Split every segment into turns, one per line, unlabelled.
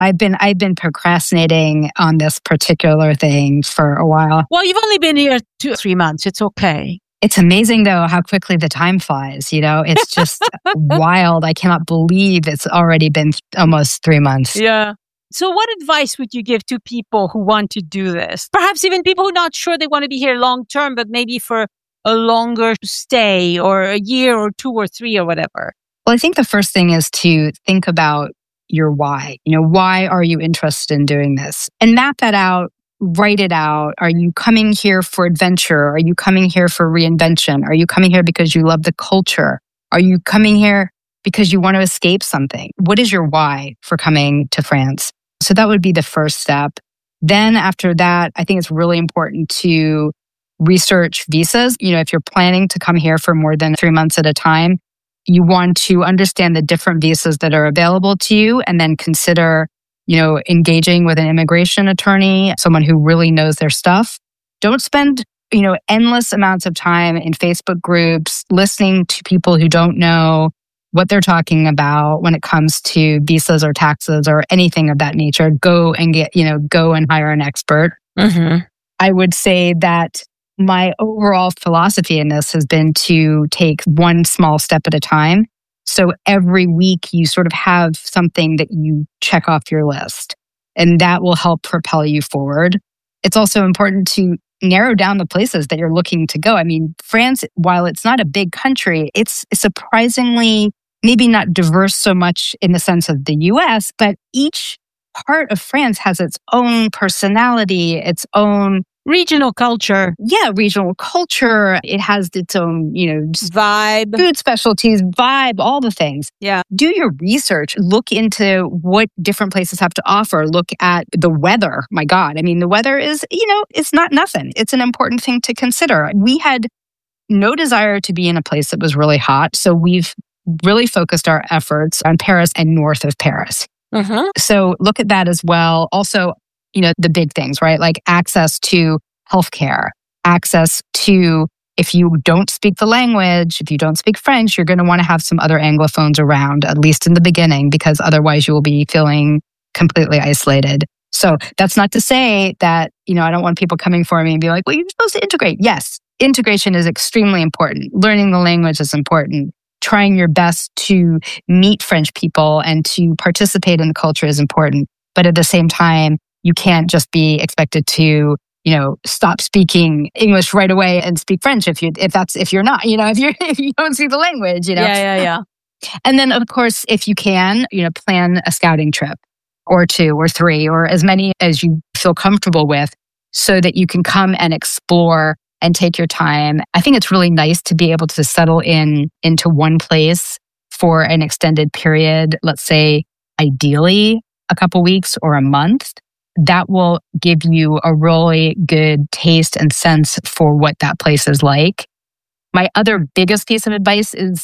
I've been procrastinating on this particular thing for a while.
Well, you've only been here 2 or 3 months. It's okay.
It's amazing though how quickly the time flies. It's just wild. I cannot believe it's already been almost 3 months.
Yeah. So what advice would you give to people who want to do this? Perhaps even people who are not sure they want to be here long term, but maybe for a longer stay or a year or 2 or 3 or whatever.
Well, I think the first thing is to think about your why. Why are you interested in doing this? And map that out, write it out. Are you coming here for adventure? Are you coming here for reinvention? Are you coming here because you love the culture? Are you coming here because you want to escape something? What is your why for coming to France? So that would be the first step. Then after that, I think it's really important to research visas. If you're planning to come here for more than 3 months at a time, you want to understand the different visas that are available to you and then consider, engaging with an immigration attorney, someone who really knows their stuff. Don't spend, endless amounts of time in Facebook groups listening to people who don't know what they're talking about when it comes to visas or taxes or anything of that nature. Go and hire an expert.
Mm-hmm.
I would say that my overall philosophy in this has been to take one small step at a time. So every week you sort of have something that you check off your list, and that will help propel you forward. It's also important to narrow down the places that you're looking to go. I mean, France, while it's not a big country, it's surprisingly maybe not diverse so much in the sense of the US, but each part of France has its own personality, its own
regional culture.
Yeah, regional culture. It has its own,
vibe,
food specialties, vibe, all the things.
Yeah.
Do your research. Look into what different places have to offer. Look at the weather. My God. I mean, the weather is, it's not nothing. It's an important thing to consider. We had no desire to be in a place that was really hot. So we've really focused our efforts on Paris and north of Paris.
Mm-hmm.
So look at that as well. Also, the big things, right? Like access to healthcare, access to, if you don't speak the language, if you don't speak French, you're going to want to have some other Anglophones around, at least in the beginning, because otherwise you will be feeling completely isolated. So that's not to say that, I don't want people coming for me and be like, well, you're supposed to integrate. Yes, integration is extremely important. Learning the language is important. Trying your best to meet French people and to participate in the culture is important. But at the same time, you can't just be expected to, stop speaking English right away and speak French if you're not, if you don't speak the language,
Yeah.
And then of course, if you can, plan a scouting trip or 2 or 3 or as many as you feel comfortable with so that you can come and explore and take your time. I think it's really nice to be able to settle into one place for an extended period, let's say ideally a couple weeks or a month. That will give you a really good taste and sense for what that place is like. My other biggest piece of advice is,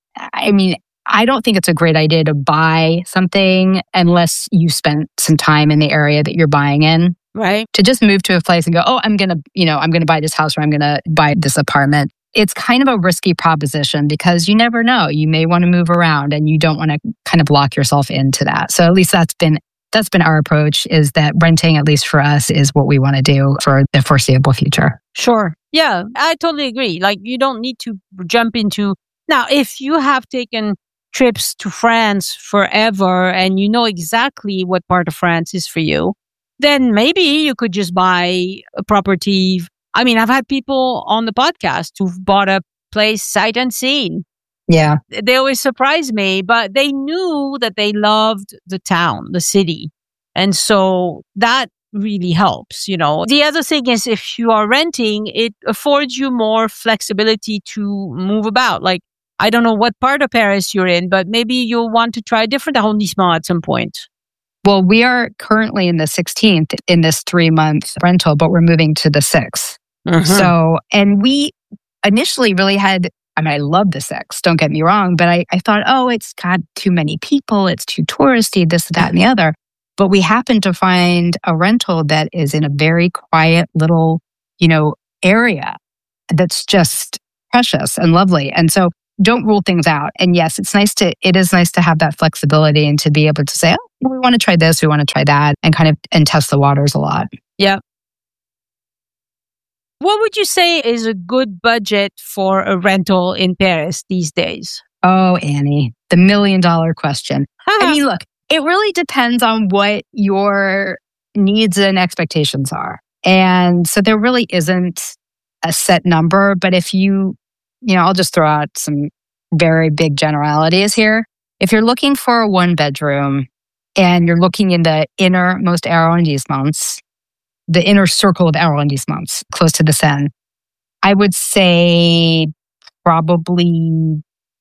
I don't think it's a great idea to buy something unless you spent some time in the area that you're buying in.
Right. To
just move to a place and go, oh, I'm going to buy this house or I'm going to buy this apartment. It's kind of a risky proposition because you never know. You may want to move around and you don't want to kind of lock yourself into that. So at least that's been our approach, is that renting, at least for us, is what we want to do for the foreseeable future.
Sure. Yeah, I totally agree. Like, you don't need to jump into... Now, if you have taken trips to France forever and you know exactly what part of France is for you, then maybe you could just buy a property. I mean, I've had people on the podcast who've bought a place sight unseen.
Yeah.
They always surprise me, but they knew that they loved the town, the city. And so that really helps, The other thing is, if you are renting, it affords you more flexibility to move about. Like, I don't know what part of Paris you're in, but maybe you'll want to try a different arrondissement at some point.
Well, we are currently in the 16th in this 3-month rental, but we're moving to the 6th.
Mm-hmm.
So, and we initially really had... I love the 6th, don't get me wrong, but I thought, oh, it's got too many people, it's too touristy, this, that, and the other. But we happened to find a rental that is in a very quiet little, area that's just precious and lovely. And so don't rule things out. And yes, it is nice to have that flexibility and to be able to say, oh, we want to try this, we want to try that, and and test the waters a lot.
Yeah. What would you say is a good budget for a rental in Paris these days?
Oh, Annie, the $1 million question. I mean, look, it really depends on what your needs and expectations are. And so there really isn't a set number, but if I'll just throw out some very big generalities here. If you're looking for a 1-bedroom and you're looking in the innermost arrondissements, the inner circle of arrondissements close to the Seine, I would say probably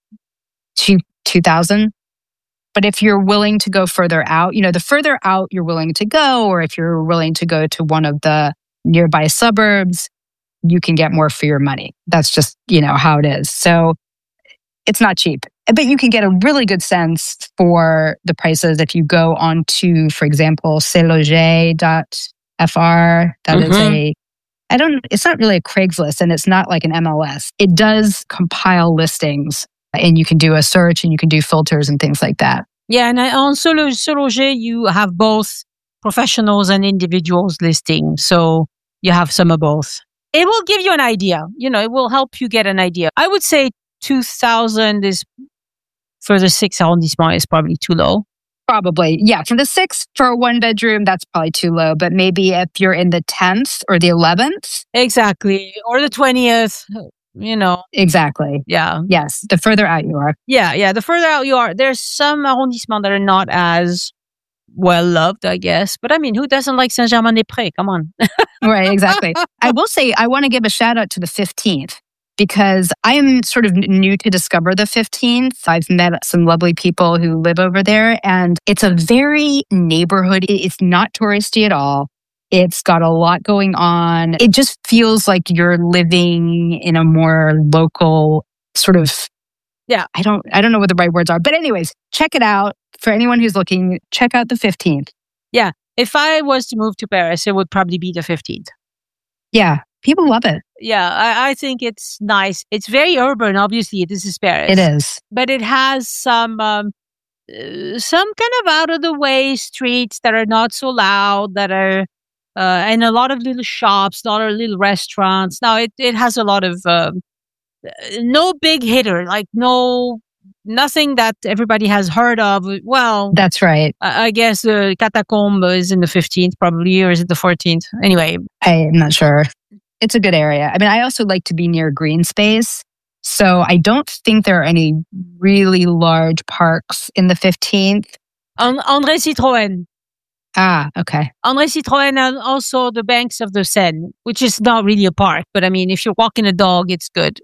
2,000. But if you're willing to go further out, the further out you're willing to go, or if you're willing to go to one of the nearby suburbs, you can get more for your money. That's just, how it is. So it's not cheap, but you can get a really good sense for the prices if you go on to, for example, CesLoger.fr. That is it's not really a Craigslist, and it's not like an MLS. It does compile listings, and you can do a search and you can do filters and things like that.
Yeah, and on CesLoger, you have both professionals and individuals listing. So you have some of both. It will give you an idea. It will help you get an idea. I would say 2,000 is for the 6 arrondissement is probably too low.
Probably. Yeah. For the 6 for a 1-bedroom, that's probably too low. But maybe if you're in the 10th or the 11th.
Exactly. Or the 20th,
Exactly.
Yeah.
Yes. The further out you are.
Yeah. The further out you are, there's some arrondissements that are not as well loved, I guess. But I mean, who doesn't like Saint-Germain-des-Prés? Come on.
Right. Exactly. I will say, I want to give a shout out to the 15th. Because I am sort of new to discover the 15th. I've met some lovely people who live over there, and it's a very neighborhood. It's not touristy at all. It's got a lot going on. It just feels like you're living in a more local sort of, I don't know what the right words are. But anyways, check it out. For anyone who's looking, check out the 15th.
Yeah. If I was to move to Paris, it would probably be the 15th.
Yeah. People love it.
Yeah, I think it's nice. It's very urban, obviously. This is Paris.
It is.
But it has some kind of out-of-the-way streets that are not so loud, that are, and a lot of little shops, a lot of little restaurants. Now, it has a lot of, no big hitter, like nothing that everybody has heard of. Well,
that's right.
I guess the Catacombe is in the 15th, probably, or is it the 14th? Anyway.
I'm not sure. It's a good area. I mean, I also like to be near green space. So I don't think there are any really large parks in the 15th.
André Citroën.
Ah, okay.
André Citroën, and also the banks of the Seine, which is not really a park. But I mean, if you're walking a dog, it's good.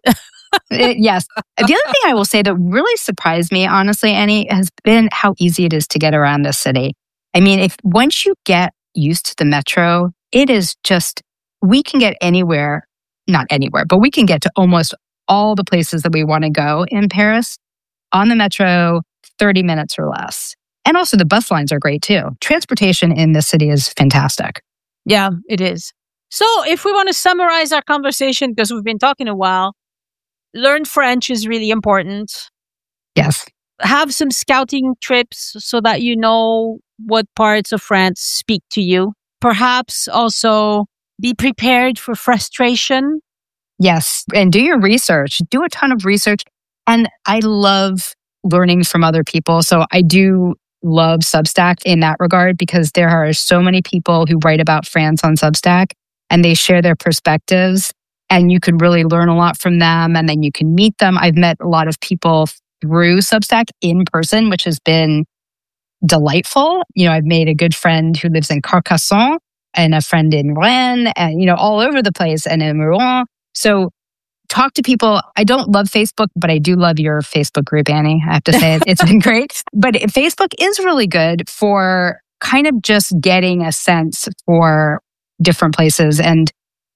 Yes. The other thing I will say that really surprised me, honestly, Annie, has been how easy it is to get around this city. I mean, once you get used to the metro, it is just... We can get anywhere, not anywhere, but we can get to almost all the places that we want to go in Paris on the metro, 30 minutes or less. And also the bus lines are great too. Transportation in this city is fantastic.
Yeah, it is. So if we want to summarize our conversation, because we've been talking a while, learn French is really important.
Yes.
Have some scouting trips so that you know what parts of France speak to you. Perhaps also... be prepared for frustration.
Yes. And do your research. Do a ton of research. And I love learning from other people. So I do love Substack in that regard, because there are so many people who write about France on Substack, and they share their perspectives, and you can really learn a lot from them. And then you can meet them. I've met a lot of people through Substack in person, which has been delightful. I've made a good friend who lives in Carcassonne, and a friend in Rennes, and, all over the place, and in Rouen. So talk to people. I don't love Facebook, but I do love your Facebook group, Annie. I have to say it's been great. But Facebook is really good for kind of just getting a sense for different places. And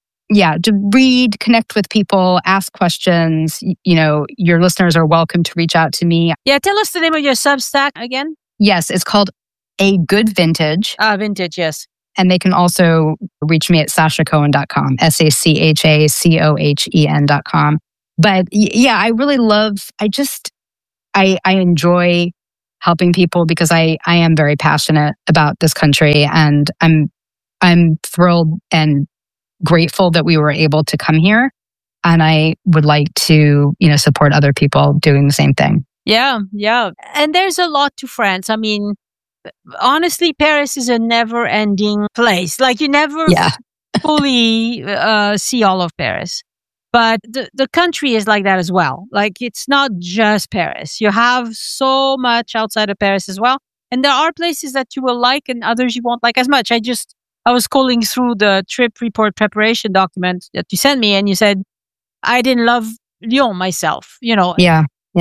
to read, connect with people, ask questions. Your listeners are welcome to reach out to me.
Yeah, tell us the name of your Substack again.
Yes, it's called A Good Vintage.
Vintage, yes.
And they can also reach me at SashaCohen.com, SachaCohen.com. But I really love, I enjoy helping people because I am very passionate about this country, and I'm thrilled and grateful that we were able to come here. And I would like to, support other people doing the same thing.
Yeah. And there's a lot to France. I mean, honestly, Paris is a never-ending place. Like you never fully see all of Paris. But the country is like that as well. Like it's not just Paris. You have so much outside of Paris as well. And there are places that you will like and others you won't like as much. I was scrolling through the trip report preparation document that you sent me, and you said, I didn't love Lyon myself,
Yeah.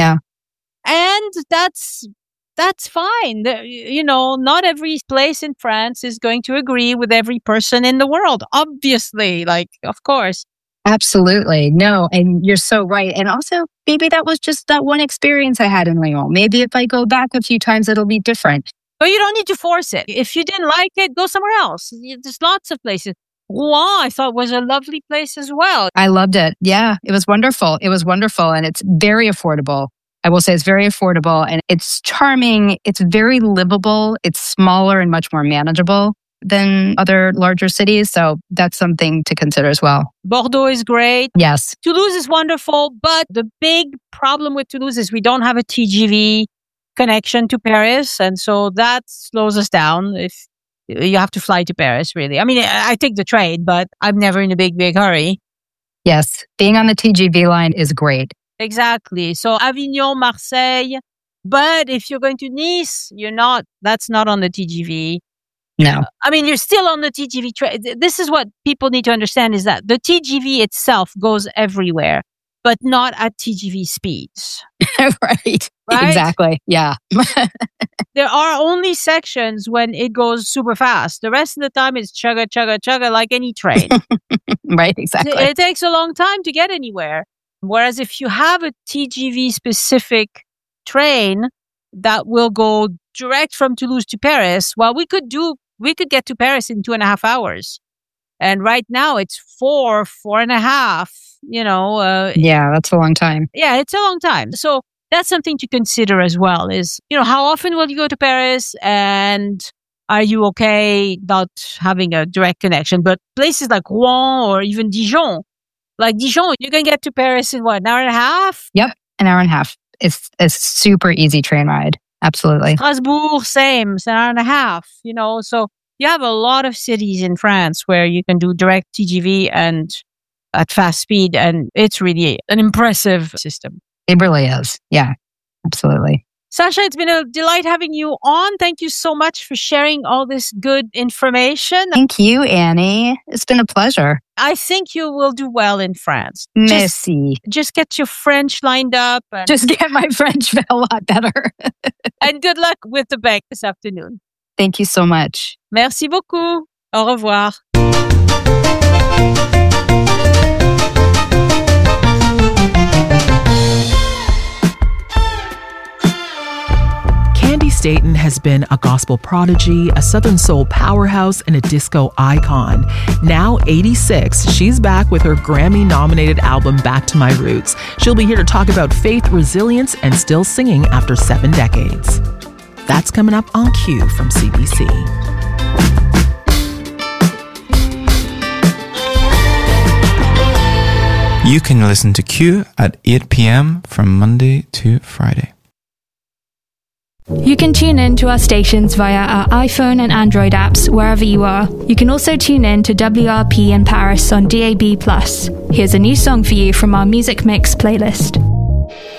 And that's fine. Not every place in France is going to agree with every person in the world. Obviously, of course.
Absolutely. No, and you're so right. And also, maybe that was just that one experience I had in Lyon. Maybe if I go back a few times, it'll be different.
But you don't need to force it. If you didn't like it, go somewhere else. There's lots of places. Rouen, I thought, was a lovely place as well.
I loved it. Yeah, it was wonderful. And it's very affordable. I will say it's very affordable and it's charming. It's very livable. It's smaller and much more manageable than other larger cities. So that's something to consider as well.
Bordeaux is great.
Yes.
Toulouse is wonderful. But the big problem with Toulouse is we don't have a TGV connection to Paris. And so that slows us down. If you have to fly to Paris, really. I mean, I take the train, but I'm never in a big hurry.
Yes. Being on the TGV line is great.
Exactly. So Avignon, Marseille. But if you're going to Nice, that's not on the TGV.
No.
I mean, you're still on the TGV train. This is what people need to understand is that the TGV itself goes everywhere, but not at TGV speeds.
Right? Exactly. Yeah.
There are only sections when it goes super fast. The rest of the time it's chugga, chugga, chugga like any train.
Right, exactly.
It takes a long time to get anywhere. Whereas if you have a TGV specific train that will go direct from Toulouse to Paris, well, we could get to Paris in 2.5 hours. And right now it's 4.5,
yeah, that's a long time.
Yeah, it's a long time. So that's something to consider as well is, how often will you go to Paris and are you okay not having a direct connection? But places like Rouen or even Dijon, you can get to Paris in an hour and a half?
Yep, an hour and a half. It's a super easy train ride. Absolutely.
Strasbourg, same. It's an hour and a half, So you have a lot of cities in France where you can do direct TGV and at fast speed. And it's really an impressive system.
It really is. Yeah, absolutely.
Sacha, it's been a delight having you on. Thank you so much for sharing all this good information.
Thank you, Annie. It's been a pleasure.
I think you will do well in France.
Merci.
Just get your French lined up.
Just get my French a lot better.
And good luck with the bank this afternoon.
Thank you so much.
Merci beaucoup. Au revoir.
Candi Staton has been a gospel prodigy, a Southern soul powerhouse, and a disco icon. Now 86, she's back with her Grammy-nominated album Back to My Roots. She'll be here to talk about faith, resilience, and still singing after 7 decades. That's coming up on Q from CBC.
You can listen to Q at 8 p.m. from Monday to Friday.
You can tune in to our stations via our iPhone and Android apps wherever you are. You can also tune in to WRP in Paris on DAB+. Here's a new song for you from our Music Mix playlist.